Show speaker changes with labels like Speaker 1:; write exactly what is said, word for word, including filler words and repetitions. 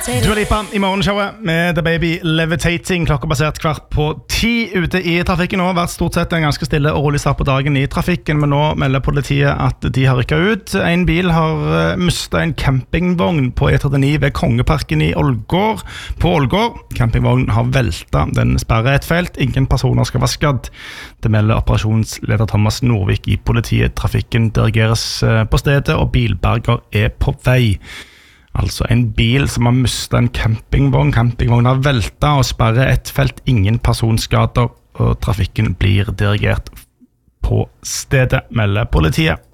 Speaker 1: Dua Lipa I morgenshowet med The Baby Levitating. Klokka basert kvart på ti ute I trafikken. Nå har vært stort sett en ganske stille og rolig start på dagen I trafikken, men nå melder politiet at de har rykket ut. En bil har mistet en campingvogn på E trettini ved Kongeparken I Ålgård. På Ålgård. Campingvognen har veltet. Den sperrer et felt. Ingen personer skal være skadd. Det melder operasjonsleder Thomas Norvik I politiet. Trafikken dirigeres på stedet, og bilberger er på vei. Altså en bil som har mistet en campingvogn. Campingvognen har veltet og sperret et felt. Ingen personskader, og trafikken blir dirigert på stedet, melder politiet.